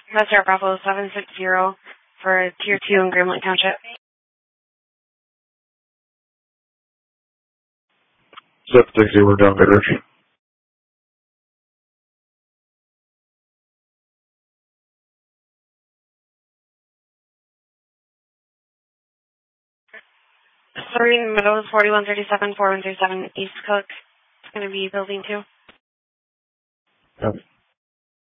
Master Bravo 760 for Tier 2 in Graham Lake Township. Zip 60, we're down Bay Ridge. Serene Meadows 4137, 4137 East Cook. It's going to be building 2. Yep.